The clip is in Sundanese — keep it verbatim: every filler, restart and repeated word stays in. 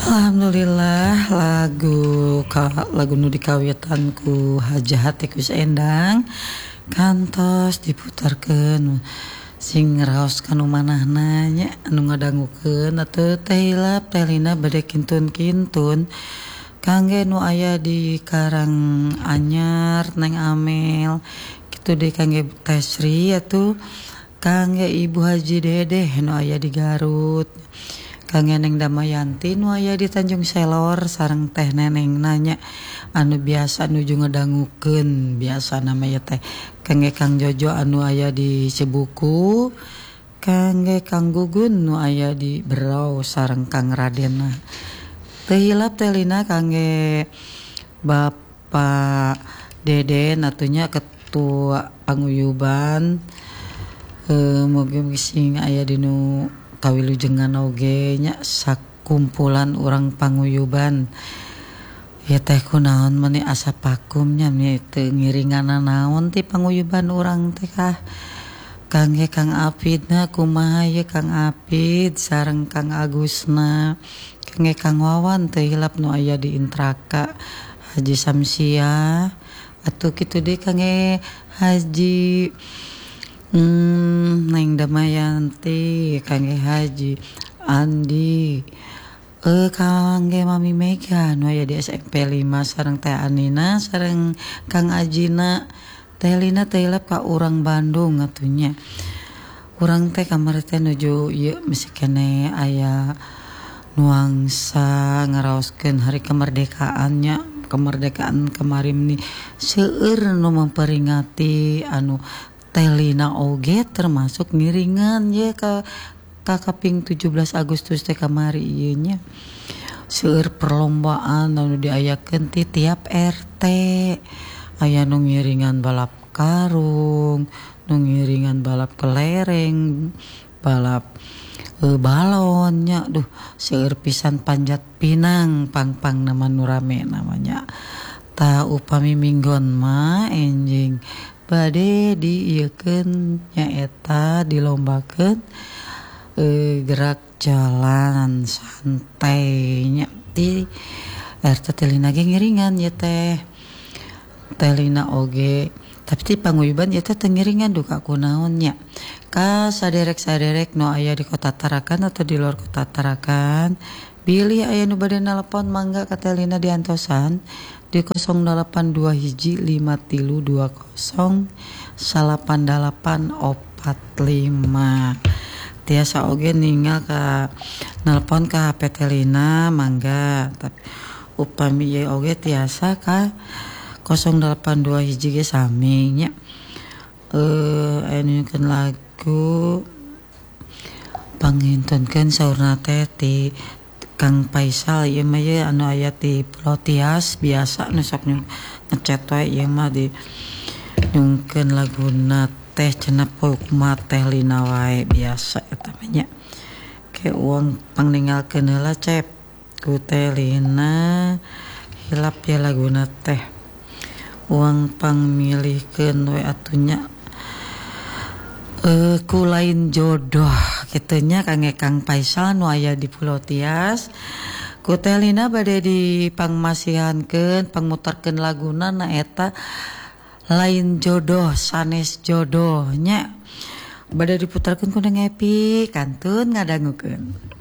Alhamdulillah lagu ka, lagu nu dikawitanku Hajah Hatiku Endang kantos diputarkeun sing raos kanu manahna nya anu ngadangukeun atuh teh hilap teh lina bade kintun-kintun kangge nu aya di Karang Anyar Neng Amel kitu deui kangge Teh Sri atuh kangge Ibu Haji Dedeh nu aya di Garut kangge Neng Damayanti nu aya di Tanjung Selor sareng Teh Neneng nanya anu biasa nuju ngedangukeun biasa namanya teh kangge Kang Jojo anu aya di Cibuku kangge Kang Gugun nu aya di Berau sareng Kang Radena teu hilap teh lina kangge Bapak Deden atunya ketua panguyuban eh mugi-mugi sing aya di nu kawilujengan oge nya sakumpulan urang panguyuban ya teh kunaon meni asa pakumnya mi teu ngiringan naon ti panguyuban urang teh kah kangge Kang Apidna kumaha ye Kang Apid sareng Kang Agusna kangge Kang Wawan teh hilap nu aya di Intraka Haji Samsia atuh kitu deui kangge Haji Hmm, Neng Damayanti, kangge Haji Andi, eh kangge Mami Mega, nu aya di S M P lima sareng Teh Anina, sareng Kang Ajina, Teh Lina teh hilap ka urang Bandung atunya. Urang teh kamari teh nuju ieu misi keneh aya nuangsa ngaraoskeun hari kemerdekaannya, kemerdekaan kemarin nih seueur nu memperingati anu Teh Lina oge termasuk ngiringan ye ka ka kaping tujuh belas Agustus teh kamari ieu nya seueur perlombaan anu diayakeun ti tiap R T aya nu ngiringan balap karung nu ngiringan balap kelereng balap e, balon nya duh seueur pisan panjat pinang pang-pang nama nu rame namanya ta upami minggon mah enjing bade diieukeun nyaeta dilombakeun e, gerak jalan santai nya ti R T Teh Lina ge ngiringan ye teh Teh Lina oge tapi ti panguyuban ye teh teu ngiringan duka kunaon nya ka saderek-saderek nu aya di Kota Tarakan atau di luar Kota Tarakan bilih aya nu bade nelpon mangga ka Teh Lina diantosan di nol delapan dua hiji lima tilu dua nol salapan dalapan opat lima tiasa oge ninggal ka nelpon ka H P Teh Lina mangga tapi upami ye oge tiasa ka nol delapan dua hiji ge sami nya eh aneukeun lagu pangintunkeun saurna teh ti Kang Faisal ieu mah ye anu aya ti Pulau Tias biasa nu sok ngechat wae ieu mah di nyungkeun laguna teh cenah pokma Teh Lina wae biasa eta mah nya ke uang pangninggalkeun heula cep ku Teh Lina hilap ya laguna teh uang pangmilihkeun we atunya eh ku lain jodoh kitu nya kangge Kang Faisal nu aya di Pulau Tias ku Teh Lina bade dipangmasihankeun pangmutarkeun laguna na eta lain jodoh sanes jodoh nya bade diputarkeun ku Neng Epi kantun ngadangukeun.